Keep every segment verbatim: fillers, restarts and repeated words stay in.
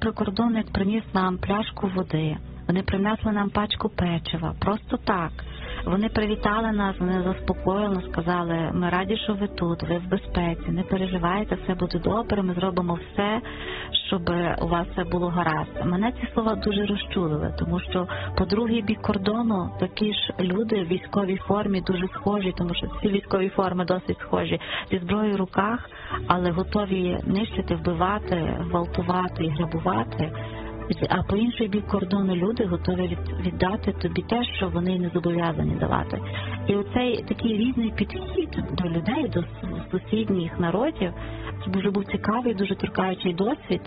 прикордонник приніс нам пляшку води, вони принесли нам пачку печива, просто так. Вони привітали нас, вони заспокоїли, сказали, ми раді, що ви тут, ви в безпеці, не переживайте, все буде добре, ми зробимо все, щоб у вас все було гаразд. Мене ці слова дуже розчулили, тому що по другий бік кордону такі ж люди в військовій формі дуже схожі, тому що всі військові форми досить схожі, зі зброєю в руках, але готові нищити, вбивати, гвалтувати і грабувати. А по інший бік кордону люди готові віддати тобі те, що вони не зобов'язані давати. І оцей такий різний підхід до людей, до сусідніх народів, це дуже був цікавий, дуже торкаючий досвід.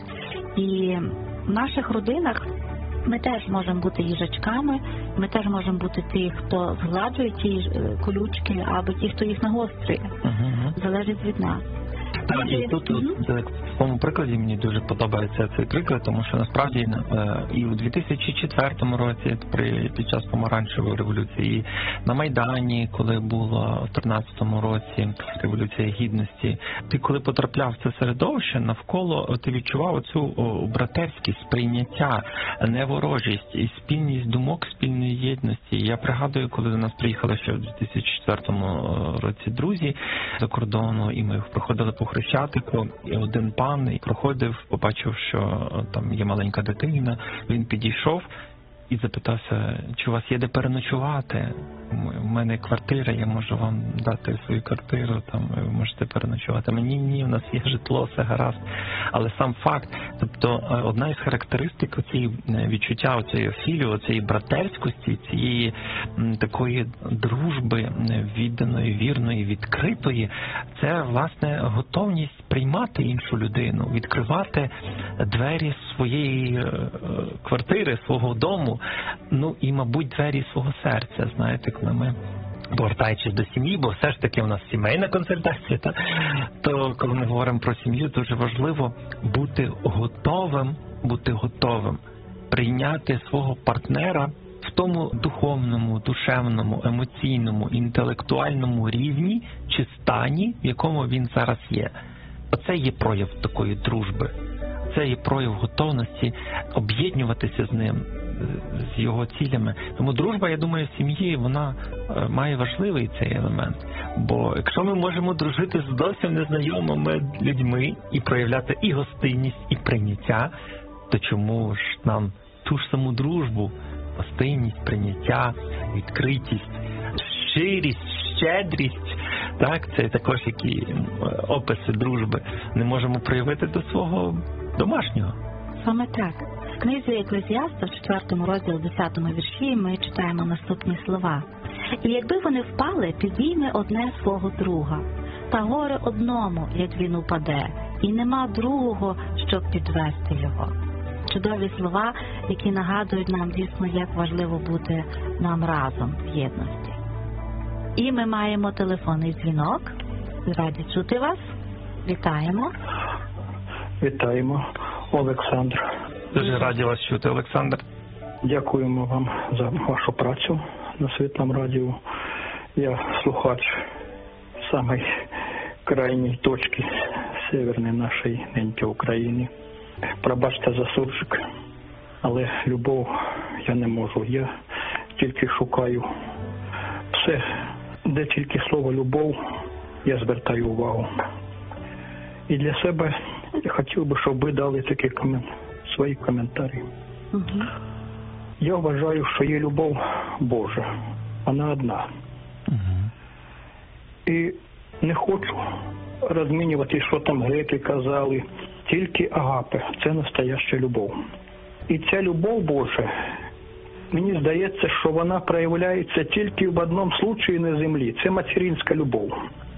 І в наших родинах ми теж можемо бути їжачками, ми теж можемо бути ті, хто згладжує ті колючки, або ті, хто їх нагострює. Uh-huh. Залежить від нас. Так, і тут mm-hmm. в цьому прикладі мені дуже подобається цей приклад, тому що насправді і у дві тисячі четвертому році, при під час помаранчевої революції, і на Майдані, коли було в тринадцятому році революція гідності, ти коли потрапляв в це середовище, навколо ти відчував оцю братерськість, сприйняття, неворожість і спільність думок, спільної єдності. Я пригадую, коли до нас приїхали ще в дві тисячі четвертому році друзі за кордону, і ми проходили по Хрещатику, і один пан проходив, побачив, що там є маленька дитина, він підійшов і запитався, чи у вас є де переночувати? У мене квартира, я можу вам дати свою квартиру, там ви можете переночувати. Мені ні, у нас є житло, все гаразд. Але сам факт, тобто одна із характеристик цієї відчуття, цієї філії, цієї братерськості, цієї такої дружби відданої, вірної, відкритої, це, власне, готовність приймати іншу людину, відкривати двері своєї квартири, свого дому, ну і, мабуть, двері свого серця, знаєте, коли ми, повертаючись до сім'ї, бо все ж таки у нас сімейна консультація, та, то коли ми говоримо про сім'ю, дуже важливо бути готовим, бути готовим прийняти свого партнера в тому духовному, душевному, емоційному, інтелектуальному рівні чи стані, в якому він зараз є. Оце є прояв такої дружби. Це є прояв готовності об'єднуватися з ним, з його цілями. Тому дружба, я думаю, в сім'ї, вона має важливий цей елемент. Бо якщо ми можемо дружити з зовсім незнайомими людьми і проявляти і гостинність, і прийняття, то чому ж нам ту ж саму дружбу, гостинність, прийняття, відкритість, щирість, щедрість, так, це також які описи дружби, не можемо проявити до свого домашнього. Саме так. В книзі Еклезіаста, в четвертому розділі, десятому вірші, ми читаємо наступні слова. «І якби вони впали, підійме одне свого друга, та горе одному, як він упаде, і нема другого, щоб підвести його». Чудові слова, які нагадують нам дійсно, як важливо бути нам разом в єдності. І ми маємо телефонний дзвінок. Раді чути вас. Вітаємо. Вітаємо, Олександр. Дуже раді вас чути, Олександр. Дякуємо вам за вашу працю на Світлому радіо. Я слухач самої крайньої точки северної нашої неньки України. Пробачте за суржик, але любов я не можу. Я тільки шукаю все, де тільки слово «любов», я звертаю увагу. І для себе я хотів би, щоб ви дали такі комен... свої коментарі. Угу. Я вважаю, що є любов Божа. Вона одна. Угу. І не хочу розмінювати, що там греки казали. Тільки агапе – це настояща любов. І ця любов Божа, мені здається, що вона проявляється тільки в одному случаї на землі. Це материнська любов.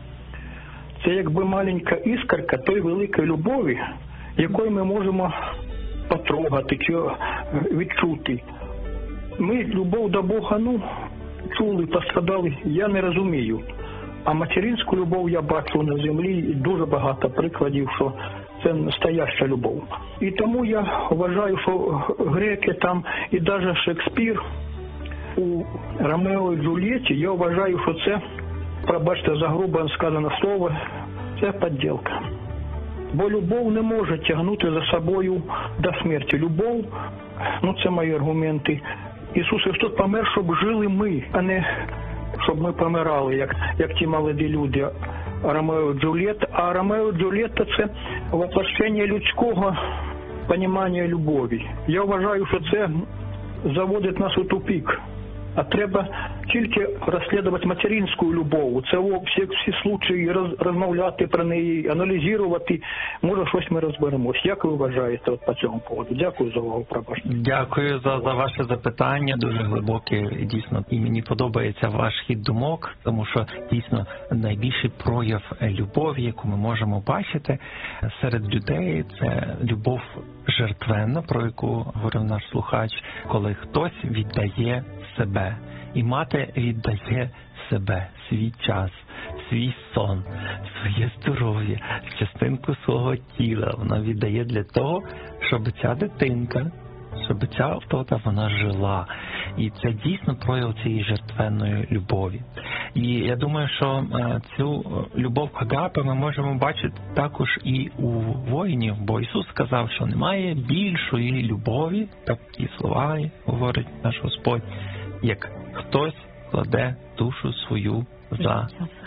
Це якби маленька іскорка той великої любові, якою ми можемо потрогати чи відчути. Ми любов до Бога, ну, чули, пострадали, я не розумію. А материнську любов я бачу на землі і дуже багато прикладів, що це настояща любов. І тому я вважаю, що греки там і навіть Шекспір у Ромео і Джульєті, я вважаю, що це, пробачте за грубе сказане слово, це підділка. Бо любов не може тягнути за собою до смерті. Любов, ну це мої аргументи. Ісус Христос помер, щоб жили ми, а не щоб ми помирали, як, як ті молоді люди. Ромео і Джульєтта. А Ромео і Джульєтта – це воплощення людського розуміння любові. Я вважаю, що це заводить нас у тупик. А треба тільки розслідувати материнську любов. Це всі, всі случаї роз, розмовляти про неї, аналізувати. Може, щось ми розберемось. Як ви вважаєте от по цьому поводу? Дякую за увагу, пробачте. Дякую за, за ваше запитання, дуже глибоке, дійсно. І мені подобається ваш хід думок, тому що дійсно найбільший прояв любові, яку ми можемо бачити серед людей, це любов жертвенна, про яку говорив наш слухач, коли хтось віддає себе. І мати віддає себе, свій час, свій сон, своє здоров'я, частинку свого тіла. Вона віддає для того, щоб ця дитинка, щоб ця втота, вона жила. І це дійсно прояв цієї жертвенної любові. І я думаю, що цю любов агапе ми можемо бачити також і у воїнів, бо Ісус сказав, що немає більшої любові, такі слова говорить наш Господь, як хтось кладе душу свою за.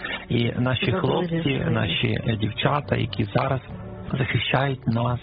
І наші хлопці, наші дівчата, які зараз захищають нас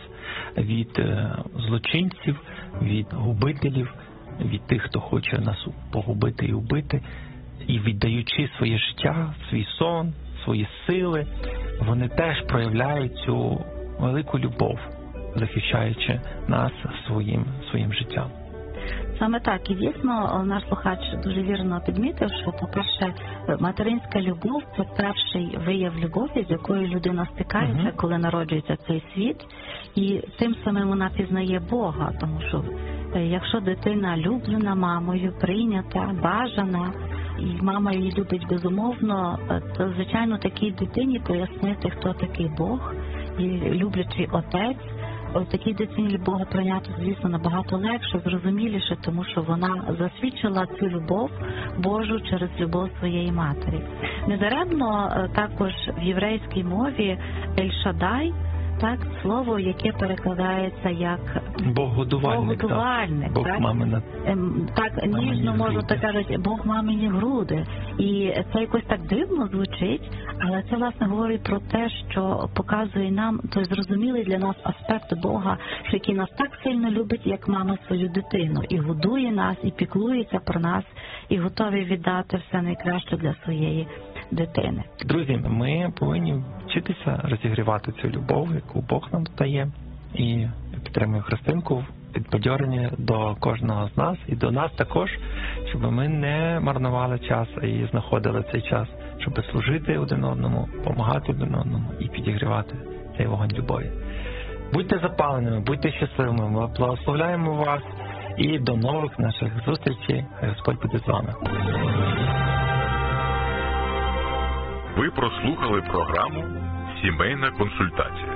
від злочинців, від губителів, від тих, хто хоче нас погубити і убити, і віддаючи своє життя, свій сон, свої сили, вони теж проявляють цю велику любов, захищаючи нас своїм, своїм життям. Саме так. І дійсно наш слухач дуже вірно підмітив, що, по-перше, материнська любов – це перший вияв любові, з якою людина стикається, uh-huh. коли народжується цей світ. І тим самим вона пізнає Бога, тому що якщо дитина люблена мамою, прийнята, бажана, і мама її любить безумовно, то, звичайно, такій дитині пояснити, хто такий Бог, і люблячий отець, в такій дитині Бога прийняти, звісно, набагато легше, зрозуміліше, тому що вона засвідчила цю любов Божу через любов своєї матері. Недаремно також в єврейській мові Ель-Шадай, так, слово, яке перекладається як Бог-годувальник, Бог-годувальник, Бог так, мамина, так ніжно можу так кажуть, Бог мамині груди. І це якось так дивно звучить, але це, власне, говорить про те, що показує нам той зрозумілий для нас аспект Бога, що який нас так сильно любить, як мама свою дитину, і годує нас, і піклується про нас, і готовий віддати все найкраще для своєї дитини. Друзі, ми повинні вчитися розігрівати цю любов, яку Бог нам дає, і підтримую Христинку в підбадьоренні до кожного з нас і до нас також, щоб ми не марнували час і знаходили цей час, щоб служити один одному, допомагати один одному і підігрівати цей вогонь любові. Будьте запаленими, будьте щасливими, ми благословляємо вас і до нових наших зустрічей. Хай Господь буде з вами. Ви прослухали програму «Сімейна консультація».